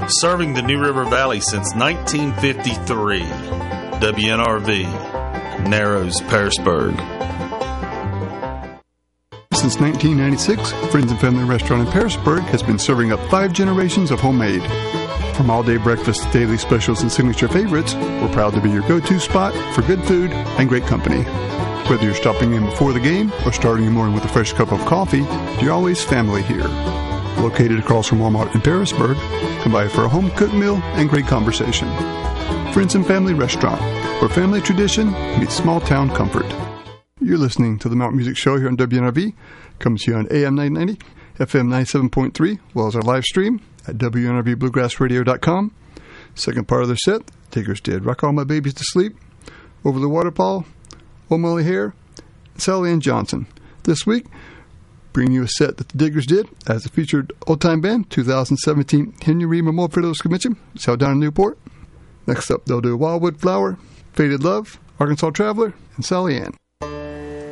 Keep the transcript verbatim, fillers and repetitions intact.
Serving the New River Valley since nineteen fifty-three. W N R V, Narrows, Pearisburg. Since nineteen ninety-six, Friends and Family Restaurant in Pearisburg has been serving up five generations of homemade. From all-day breakfast to daily specials and signature favorites, we're proud to be your go-to spot for good food and great company. Whether you're stopping in before the game or starting your morning with a fresh cup of coffee, you're always family here. Located across from Walmart in Pearisburg, come by for a home-cooked meal and great conversation. Friends and Family Restaurant, where family tradition meets small-town comfort. You're listening to the Mountain Music Show here on W N R V, coming to you on A M nine ninety, F M ninety-seven point three, as well as our live stream at W N R V bluegrass radio dot com. Second part of their set, Diggers did Rock All My Babies to Sleep, Over the Waterfall, Old Molly Hare, and Sally Ann Johnson. This week, bringing you a set that the Diggers did as a featured old-time band, two thousand seventeen Henry Reed Memorial Fiddlers Convention. It's held down in Newport. Next up, they'll do Wildwood Flower, Faded Love, Arkansas Traveler, and Sally Ann.